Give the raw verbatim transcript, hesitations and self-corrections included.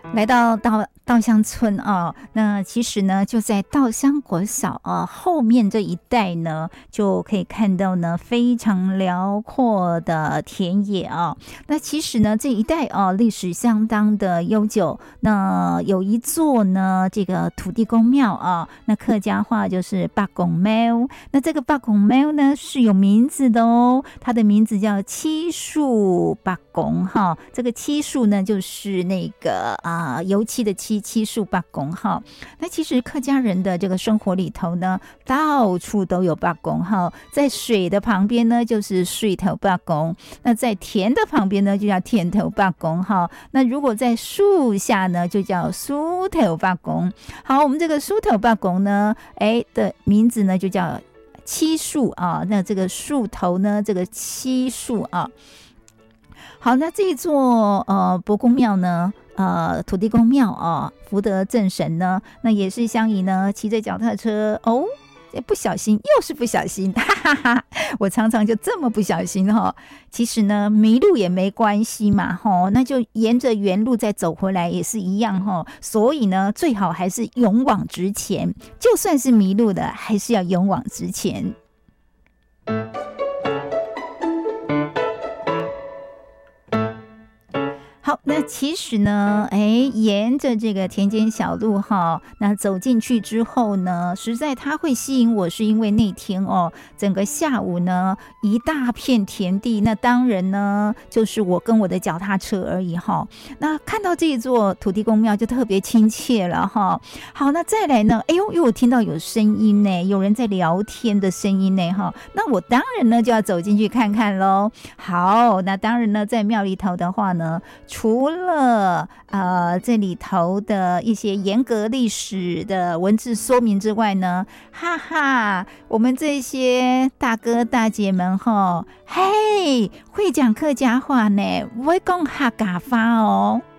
来到稻稻香村啊，那其实呢就在稻香国小啊后面这一带呢，就可以看到呢非常辽阔的田野啊。那其实呢这一带啊历史相当的悠久，那有一座呢这个土地公庙啊，那客家话就是八公庙。那这个八公庙呢是有名字的哦，它的名字叫七树八公哈。这个七树呢就是那个啊、呃、油漆的漆，七树八公哈。那其实客家人的这个生活里头呢，到处都有八公哈。在水的旁边呢就是水头八公，那在田的旁边呢就叫田头八公哈。那如果在树下呢就叫树头八公。好，我们这个树头八公呢，哎的名字呢就叫七树啊。那这个树头呢，这个七树啊。好，那这一座呃伯公庙呢，呃土地公庙啊，福德正神呢，那也是相宜呢，骑着脚踏车哦，不小心又是不小心，哈哈哈！我常常就这么不小心哈、哦。其实呢，迷路也没关系嘛，哈，那就沿着原路再走回来也是一样哈。所以呢，最好还是勇往直前，就算是迷路的，还是要勇往直前。好，那其实呢，哎，沿着这个田间小路哈，那走进去之后呢，实在它会吸引我，是因为那天哦，整个下午呢，一大片田地，那当然呢，就是我跟我的脚踏车而已哈。那看到这一座土地公庙就特别亲切了哈。好，那再来呢，哎呦，又听到有声音呢，有人在聊天的声音呢哈。那我当然呢就要走进去看看咯。好，那当然呢，在庙里头的话呢，除了呃这里头的一些严格历史的文字说明之外呢，哈哈，我们这些大哥大姐们吼，嘿，会讲客家话呢，不会讲客家话哦。